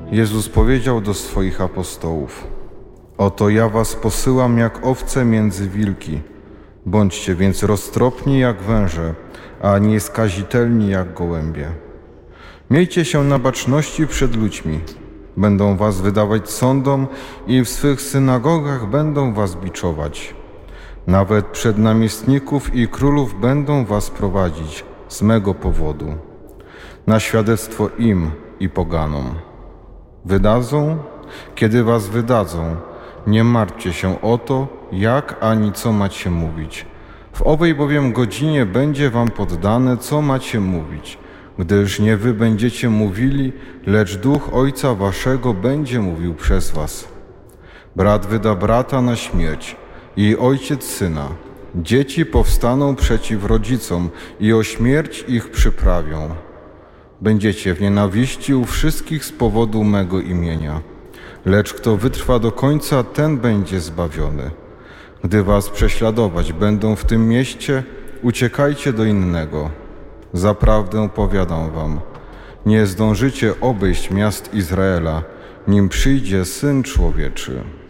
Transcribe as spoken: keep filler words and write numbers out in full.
Jezus powiedział do swoich apostołów: Oto ja was posyłam jak owce między wilki. Bądźcie więc roztropni jak węże, a nieskazitelni jak gołębie. Miejcie się na baczności przed ludźmi. Będą was wydawać sądom i w swych synagogach będą was biczować. Nawet przed namiestników i królów będą was prowadzić z mego powodu, na świadectwo im i poganom. Wydadzą, kiedy was wydadzą, nie martwcie się o to, jak ani co macie mówić. W owej bowiem godzinie będzie wam poddane, co macie mówić, gdyż nie wy będziecie mówili, lecz Duch Ojca waszego będzie mówił przez was. Brat wyda brata na śmierć i ojciec syna. Dzieci powstaną przeciw rodzicom i o śmierć ich przyprawią. Będziecie w nienawiści u wszystkich z powodu mego imienia. Lecz kto wytrwa do końca, ten będzie zbawiony. Gdy was prześladować będą w tym mieście, uciekajcie do innego. Zaprawdę powiadam wam, nie zdążycie obejść miast Izraela, nim przyjdzie Syn Człowieczy.